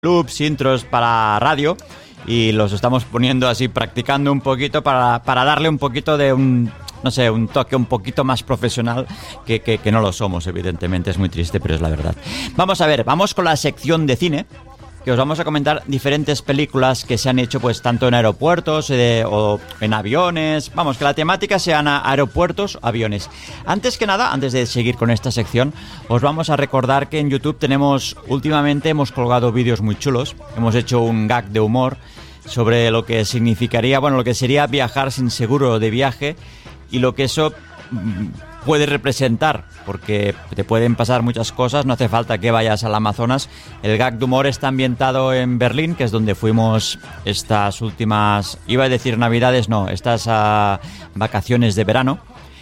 loops, intros para radio y los estamos poniendo así, practicando un poquito para darle un poquito de un toque un poquito más profesional que no lo somos, evidentemente. Es muy triste, pero es la verdad. Vamos con la sección de cine, que os vamos a comentar diferentes películas que se han hecho pues tanto en aeropuertos o en aviones. Vamos, que la temática sean aeropuertos, aviones. Antes que nada, antes de seguir con esta sección, os vamos a recordar que en YouTube últimamente hemos colgado vídeos muy chulos. Hemos hecho un gag de humor sobre lo que significaría, lo que sería viajar sin seguro de viaje y lo que eso puede representar, porque te pueden pasar muchas cosas, no hace falta que vayas al Amazonas. El gag de humor está ambientado en Berlín, que es donde fuimos estas últimas, iba a decir navidades, no, estas vacaciones de verano,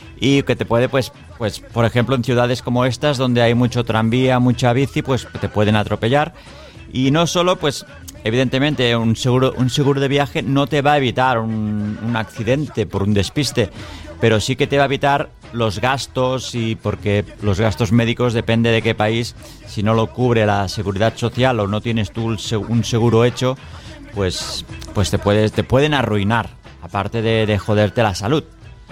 y que te puede, pues por ejemplo, en ciudades como estas, donde hay mucho tranvía, mucha bici, pues te pueden atropellar. Y no solo, pues evidentemente un seguro de viaje no te va a evitar un accidente por un despiste, pero sí que te va a evitar los gastos, y porque los gastos médicos, depende de qué país, si no lo cubre la seguridad social o no tienes tú un seguro hecho, pues te pueden arruinar, aparte de joderte la salud.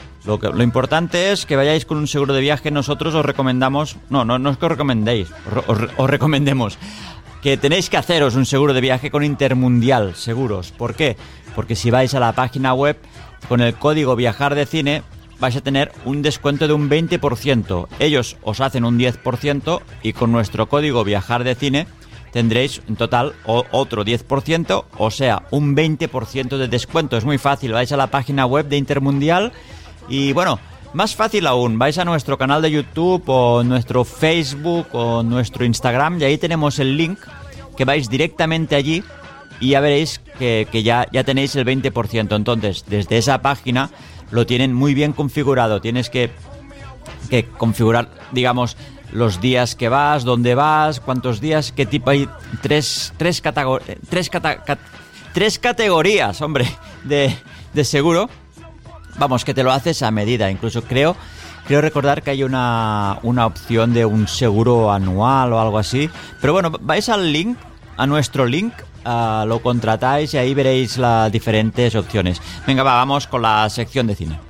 Lo importante es que vayáis con un seguro de viaje. Nosotros os recomendamos, no es que os recomendéis, os recomendemos que tenéis que haceros un seguro de viaje con Intermundial Seguros. ¿Por qué? Porque si vais a la página web con el código Viajar de Cine, vais a tener un descuento de un 20%. Ellos os hacen un 10% y con nuestro código Viajar de Cine tendréis en total otro 10%, o sea, un 20% de descuento. Es muy fácil, vais a la página web de Intermundial y más fácil aún, vais a nuestro canal de YouTube o nuestro Facebook o nuestro Instagram y ahí tenemos el link, que vais directamente allí y ya veréis que ya tenéis el 20%. Entonces, desde esa página lo tienen muy bien configurado. Tienes que configurar, digamos, los días que vas, dónde vas, cuántos días, qué tipo. Hay tres categorías, hombre, de seguro. Vamos, que te lo haces a medida. Incluso creo recordar que hay una opción de un seguro anual o algo así. Pero vais al link, a nuestro link, lo contratáis y ahí veréis las diferentes opciones. Venga, vamos con la sección de cine.